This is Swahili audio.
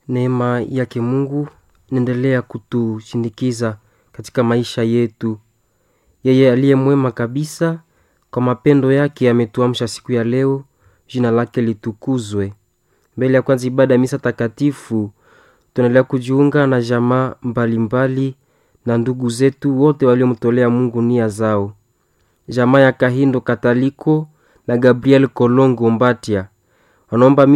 Neema yake Mungu inaendelea kutushindikiza katika maisha yetu. Yeye aliye mwema kabisa, kwa mapendo yake ametuamsha siku ya leo. Jina lake litukuzwe. Mbele ya kwanza ibada ya misa takatifu, tunaendelea kujiunga na jamaa mbalimbali na ndugu zetu wote waliomtolea Mungu nia zao. Jamaa ya Kahindo Kataliko na Gabriel Kolongo Mbatia wanaomba